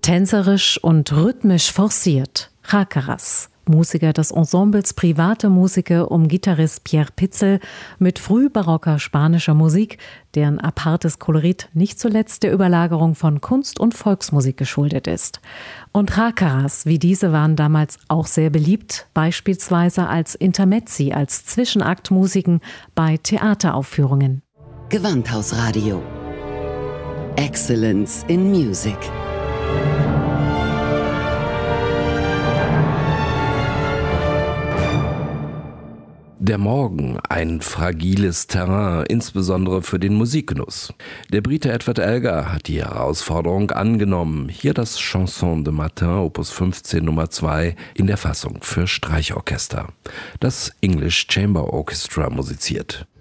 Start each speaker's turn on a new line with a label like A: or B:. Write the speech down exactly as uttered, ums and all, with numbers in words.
A: Tänzerisch und rhythmisch forciert. Rácaras. Musiker des Ensembles Private Musiker um Gitarrist Pierre Pitzel mit frühbarocker spanischer Musik, deren apartes Kolorit nicht zuletzt der Überlagerung von Kunst- und Volksmusik geschuldet ist. Und Rácaras wie diese waren damals auch sehr beliebt, beispielsweise als Intermezzi, als Zwischenaktmusiken bei Theateraufführungen.
B: Gewandhausradio. Excellence in Music.
C: Der Morgen, ein fragiles Terrain, insbesondere für den Musikgenuss. Der Brite Edward Elgar hat die Herausforderung angenommen. Hier das Chanson de Matin, Opus fünfzehn Nummer zwei, in der Fassung für Streichorchester. Das English Chamber Orchestra musiziert.